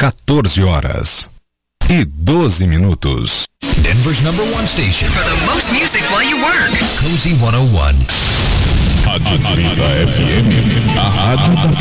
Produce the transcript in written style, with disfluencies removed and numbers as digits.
14h12. Denver's #1 station for the most music while you work. Cozy 101. Rádio Trita FM, a rádio da